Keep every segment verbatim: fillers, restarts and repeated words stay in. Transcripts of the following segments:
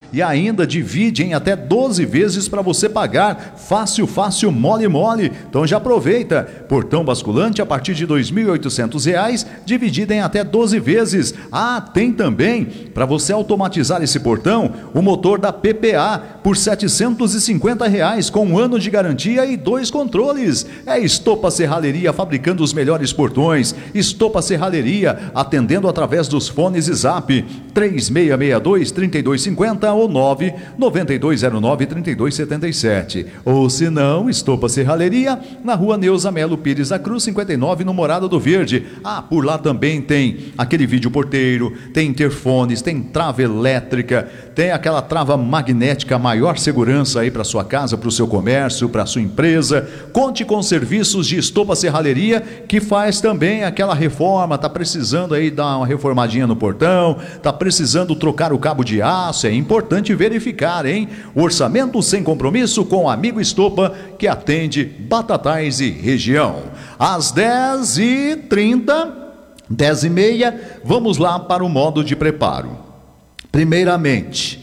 e ainda divide em até doze vezes para você pagar. Fácil, fácil, mole, mole. Então já aproveita. Portão basculante a partir de dois mil e oitocentos reais, dividido em até doze vezes. Ah, tem também, para você automatizar esse portão, o motor da P P A por setecentos e cinquenta reais, com um ano de garantia e dois controles. É Estopa Serralheria, fabricando os melhores portões. Estopa Serralheria, atendendo através dos fones e zap três seis seis dois, três dois cinco zero ou nove nove dois zero nove, três dois sete sete. Ou se não, Estopa Serralheria, na rua Neuza Melo Pires da Cruz, cinquenta e nove, no Morada do Verde. Ah, por lá também tem aquele vídeo porteiro, tem interfones, tem trava elétrica, tem aquela trava magnética, maior segurança aí para sua casa, para o seu comércio, para sua empresa. Conte com serviços de Estopa Serralheria, que faz também aquela reforma, tá precisando aí dar uma reformadinha no portão, tá precisando trocar o cabo de aço. É importante verificar, hein? Orçamento sem compromisso com o amigo Estopa, que atende Batatais e região. Às dez e trinta, dez e meia, vamos lá para o modo de preparo. Primeiramente,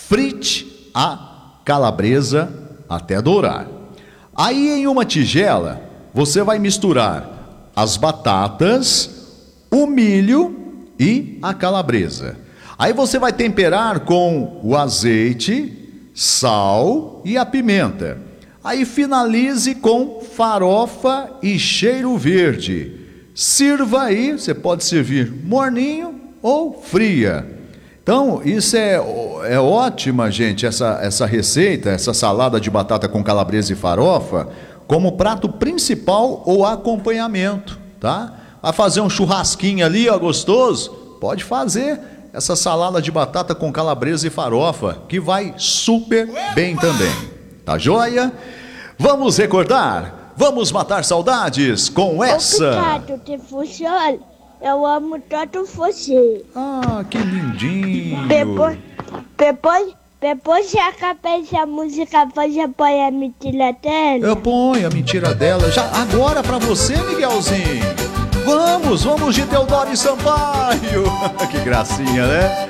frite a calabresa até dourar. Aí, em uma tigela, você vai misturar as batatas, o milho e a calabresa. Aí você vai temperar com o azeite, sal e a pimenta. Aí finalize com farofa e cheiro verde. Sirva aí, você pode servir morninho ou fria. Então, isso é, é ótima, gente, essa, essa receita, essa salada de batata com calabresa e farofa, como prato principal ou acompanhamento, tá? Vai fazer um churrasquinho ali, ó, gostoso? Pode fazer essa salada de batata com calabresa e farofa, que vai super bem também. Tá joia? Vamos recordar, vamos matar saudades com essa... Obrigado, te funciona. Eu amo tanto você. Ah, que lindinho. Depois, depois, depois que acabei essa música, você põe a mentira dela? Eu ponho a mentira dela. Já agora pra você, Miguelzinho. Vamos, vamos de Teodoro e Sampaio. Que gracinha, né?